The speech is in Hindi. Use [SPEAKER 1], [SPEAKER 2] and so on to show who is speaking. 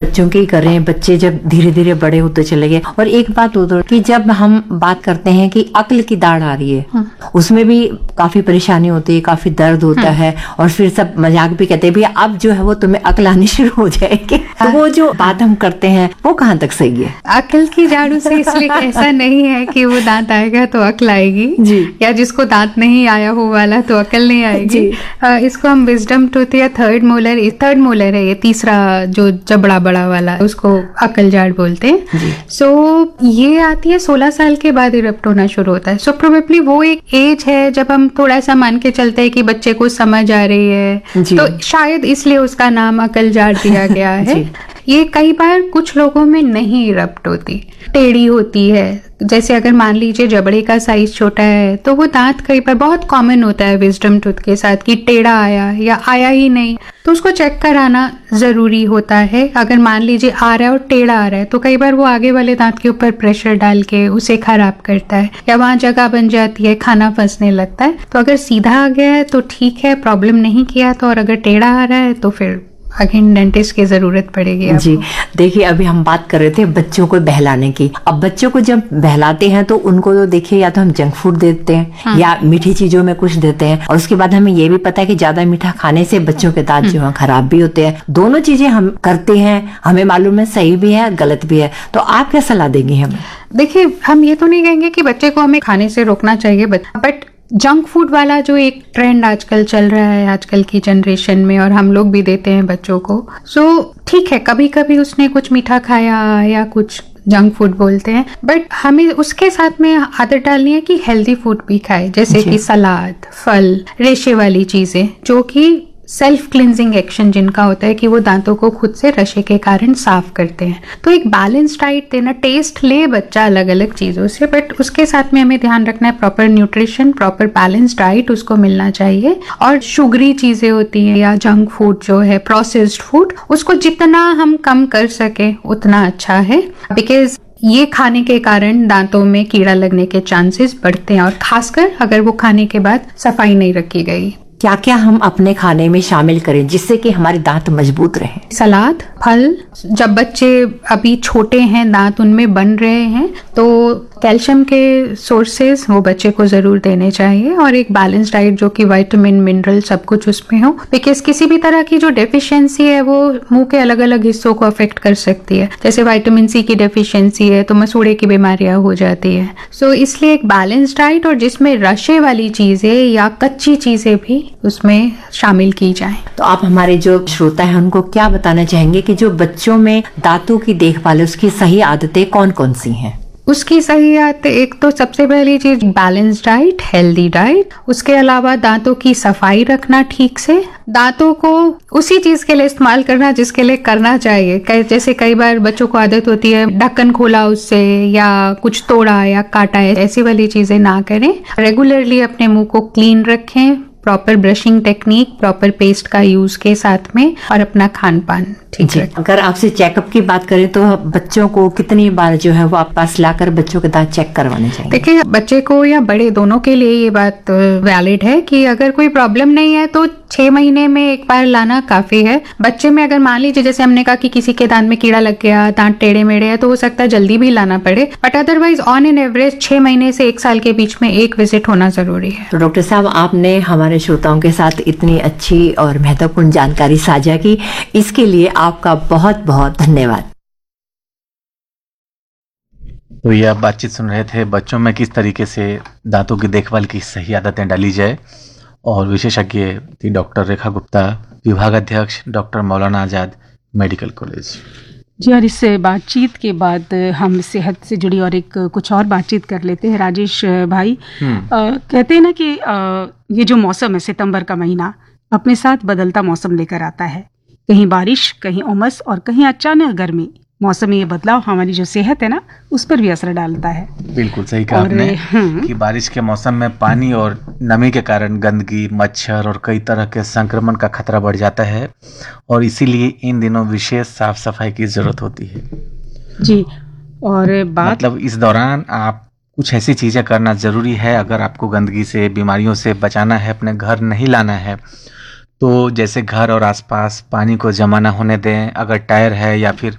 [SPEAKER 1] बच्चों के ही कर रहे हैं, बच्चे जब धीरे धीरे बड़े होते चले गए। और एक बात होती कि जब हम बात करते हैं कि अक्ल की दाढ़ आ रही है, उसमें भी काफी परेशानी होती है, काफी दर्द होता है, और फिर सब मजाक भी कहते हैं भैया अब जो है वो तुम्हें अक्ल आनी शुरू हो जाएगी। तो वो जो बात हम करते हैं वो कहाँ तक सही है?
[SPEAKER 2] अक्ल की झाड़ू से इसलिए ऐसा नहीं है कि वो दांत आएगा तो अक्ल आएगी
[SPEAKER 1] जी,
[SPEAKER 2] या जिसको दांत नहीं आया हो वाला तो अक्ल नहीं आएगी। इसको हम विजडम टूथ या थर्ड मोलर है ये तीसरा जो जबड़ा बड़ा वाला, उसको अक्ल झाड़ बोलते हैं। सो ये आती है 16 साल के बाद इरप्ट होना शुरू होता है। सो प्रोबेबली वो एक एज है जब हम थोड़ा सा मान के चलते हैं कि बच्चे को समझ आ रही है, तो शायद इसलिए उसका नाम अक्ल झाड़ दिया गया है। ये कई बार कुछ लोगों में नहीं इरप्ट होती, टेढ़ी होती है। जैसे अगर मान लीजिए जबड़े का साइज छोटा है तो वो दांत कई बार बहुत कॉमन होता है विजडम टूथ के साथ कि टेढ़ा आया या आया ही नहीं, तो उसको चेक कराना जरूरी होता है। अगर मान लीजिए आ रहा है और टेढ़ा आ रहा है तो कई बार वो आगे वाले दांत के ऊपर प्रेशर डाल के उसे खराब करता है या वहां जगह बन जाती है, खाना फंसने लगता है। तो अगर सीधा आ गया है तो ठीक है, प्रॉब्लम नहीं किया तो, और अगर टेढ़ा आ रहा है तो फिर अगेन डेंटिस्ट की जरूरत पड़ेगी आपको।
[SPEAKER 1] जी देखिए, अभी हम बात कर रहे थे बच्चों को बहलाने की। अब बच्चों को जब बहलाते हैं तो उनको तो देखिए या तो हम जंक फूड देते हैं या मीठी चीजों में कुछ देते हैं, और उसके बाद हमें ये भी पता है कि ज्यादा मीठा खाने से बच्चों के दांत जो है खराब भी होते हैं। दोनों चीजें हम करते हैं, हमें मालूम है सही भी है गलत भी है, तो आप क्या सलाह देंगी हमें?
[SPEAKER 2] देखिए, हम ये तो नहीं कहेंगे कि बच्चे को हमें खाने से रोकना चाहिए, बट जंक फूड वाला जो एक ट्रेंड आजकल चल रहा है आजकल की जनरेशन में, और हम लोग भी देते हैं बच्चों को। सो ठीक है, कभी कभी उसने कुछ मीठा खाया या कुछ जंक फूड बोलते हैं, बट हमें उसके साथ में आदत डालनी है कि हेल्दी फूड भी खाए, जैसे कि सलाद, फल, रेशे वाली चीजें, जो कि सेल्फ क्लिनजिंग एक्शन जिनका होता है कि वो दांतों को खुद से रशे के कारण साफ करते हैं। तो एक बैलेंस डाइट देना, टेस्ट ले बच्चा अलग अलग चीजों से, बट उसके साथ में हमें ध्यान रखना है proper nutrition, proper balance diet उसको मिलना चाहिए। और शुगरी चीजें होती हैं या जंक फूड जो है, प्रोसेस्ड फूड, उसको जितना हम कम कर सके उतना अच्छा है, बिकॉज ये खाने के कारण दांतों में कीड़ा लगने के चांसेस बढ़ते हैं, और खासकर अगर वो खाने के बाद सफाई नहीं रखी गई।
[SPEAKER 1] क्या क्या हम अपने खाने में शामिल करें जिससे कि हमारे दांत मजबूत रहें?
[SPEAKER 2] सलाद, फल, जब बच्चे अभी छोटे हैं दांत उनमें बन रहे हैं तो कैल्शियम के सोर्सेज वो बच्चे को जरूर देने चाहिए, और एक बैलेंस डाइट जो कि विटामिन, मिनरल सब कुछ उसमें हो, बिकॉज किसी भी तरह की जो डेफिशिएंसी है वो मुंह के अलग अलग हिस्सों को अफेक्ट कर सकती है। जैसे विटामिन सी की डेफिशिएंसी है तो मसूड़े की बीमारियां हो जाती है। सो इसलिए एक बैलेंस डाइट, और जिसमें रशे वाली चीजें या कच्ची चीजें भी उसमें शामिल की जाए।
[SPEAKER 1] तो आप हमारे जो श्रोता है उनको क्या बताना चाहेंगे कि जो बच्चों में दांतों की देखभाल, उसकी सही आदतें कौन कौन सी हैं?
[SPEAKER 2] उसकी सही आदत, एक तो सबसे पहली चीज बैलेंस डाइट, हेल्दी डाइट। उसके अलावा दांतों की सफाई रखना ठीक से, दांतों को उसी चीज के लिए इस्तेमाल करना जिसके लिए करना चाहिए। जैसे कई बार बच्चों को आदत होती है ढक्कन खोला उससे या कुछ तोड़ा या काटा है, ऐसी वाली चीजें ना करें। रेगुलरली अपने मुंह को क्लीन रखें, proper brushing technique, proper paste का यूज के साथ में, और अपना खान पान ठीक है।
[SPEAKER 1] अगर आपसे चेकअप की बात करें तो बच्चों को कितनी बार जो है वो आप पास लाकर बच्चों के दांत चेक करवाने चाहिए?
[SPEAKER 2] देखिए, बच्चे को या बड़े दोनों के लिए ये बात वैलिड है कि अगर कोई प्रॉब्लम नहीं है तो 6 महीने में एक बार लाना काफी है। बच्चे में अगर मान लीजिए जैसे हमने कहा कि किसी के दांत में कीड़ा लग गया, दांत टेढ़े मेढ़े है, तो हो सकता है जल्दी भी लाना पड़े, but otherwise on an average 6 महीने से 1 साल के बीच में एक विजिट होना जरूरी है।
[SPEAKER 1] तो डॉक्टर साहब, आपने हमारे श्रोताओं के साथ इतनी अच्छी और महत्वपूर्ण जानकारी साझा की, इसके लिए आपका बहुत बहुत धन्यवाद।
[SPEAKER 3] तो ये आप बातचीत सुन रहे थे बच्चों में किस तरीके से दांतों की देखभाल की सही आदतें डाली जाए, और विशेषज्ञ थी डॉक्टर रेखा गुप्ता, विभागाध्यक्ष doctor Maulana Azad medical college.
[SPEAKER 4] जी, और इस बातचीत के बाद हम सेहत से जुड़ी और एक कुछ और बातचीत कर लेते हैं। राजेश भाई, कहते हैं ना कि ये जो मौसम है, सितंबर का महीना अपने साथ बदलता मौसम लेकर आता है। कहीं बारिश, कहीं उमस और कहीं अचानक गर्मी। मौसमी ये बदलाव हमारी जो सेहत है ना उस पर भी असर डालता है।
[SPEAKER 3] बिल्कुल सही कहा आपने कि बारिश के मौसम में पानी और नमी के कारण गंदगी, मच्छर और कई तरह के संक्रमण का खतरा बढ़ जाता है, और इसीलिए इन दिनों विशेष साफ सफाई की जरूरत होती है। जी, और मतलब इस दौरान आप कुछ ऐसी चीजें करना जरूरी है अगर आपको गंदगी से, बीमारियों से बचाना है, अपने घर नहीं लाना है। तो जैसे घर और आसपास पानी को जमा ना होने दें। अगर टायर है या फिर